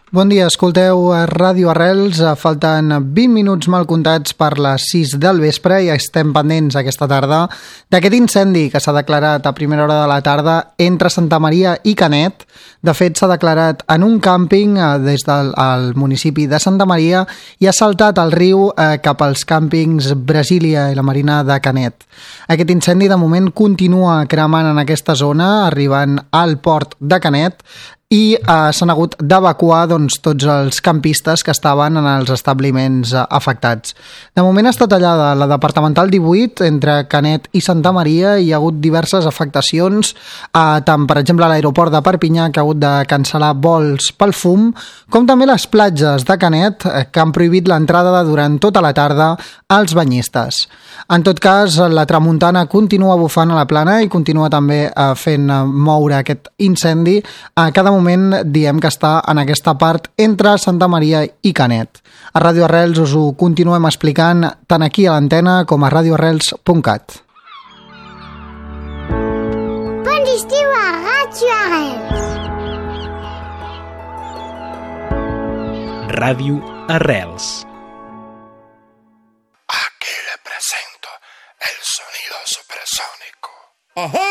Bon dia, escolteu a Ràdio Arrels, falten 20 minuts mal comptats per les 6 del vespre i estem pendents aquesta tarda d'aquest incendi que s'ha declarat a primera hora de la tarda entre Santa Maria i Canet. De fet, s'ha declarat en un càmping des del municipi de Santa Maria i ha saltat al riu cap als càmpings Brasília i la Marina de Canet. Aquest incendi de moment continua cremant en aquesta zona, arribant al port de Canet, i s'han hagut d'evacuar tots els campistes que estaven en els establiments afectats. De moment està tallada la departamental 18 entre Canet i Santa Maria i hi ha hagut diverses afectacions, tant per exemple a l'aeroport de Perpinyà, que ha hagut de cancel·lar vols pel fum, com també les platges de Canet, que han prohibit l'entrada durant tota la tarda als banyistes. En tot cas, la tramuntana continua bufant a la plana i continua també fent moure aquest incendi. A cada moment diem que està en aquesta part entre Santa Maria i Canet. A Ràdio Arrels us ho continuem explicant tant aquí a l'antena com a radioarrels.cat. Bon estiu a Ràdio Arrels. Ràdio Arrels. Aquí le presento el sonido supersónico.